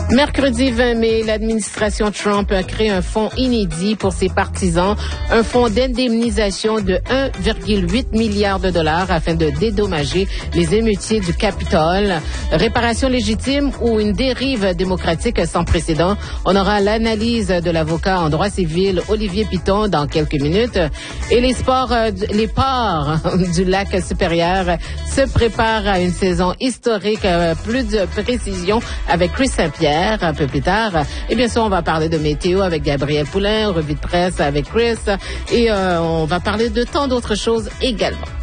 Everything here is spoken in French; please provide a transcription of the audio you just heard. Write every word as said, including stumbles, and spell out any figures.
Mercredi vingt mai, l'administration Trump a créé un fonds inédit pour ses partisans, un fonds d'indemnisation de un virgule huit milliard de dollars afin de dédommager les émeutiers du Capitole. Réparation légitime ou une dérive démocratique sans précédent? On aura l'analyse de l'avocat en droit civil Olivier Piton dans quelques minutes. Et les sports, les ports du lac supérieur se préparent à une saison historique. Plus de précision avec Chris Saint-Pierre. Un peu plus tard. Et bien sûr, on va parler de météo avec Gabriel Poulain, revue de presse avec Chris, et euh, on va parler de tant d'autres choses également.